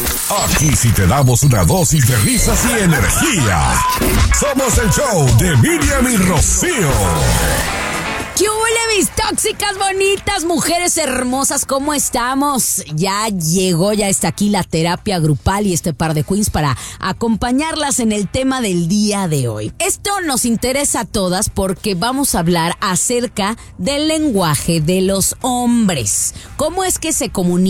Aquí sí te damos una dosis de risas y energía. Somos el show de Miriam y Rocío. ¿Qué huele, mis tóxicas, bonitas, mujeres hermosas? ¿Cómo estamos? Ya está aquí la terapia grupal y este par de queens para acompañarlas en el tema del día de hoy. Esto nos interesa a todas porque vamos a hablar acerca del lenguaje de los hombres. ¿Cómo es que se comunican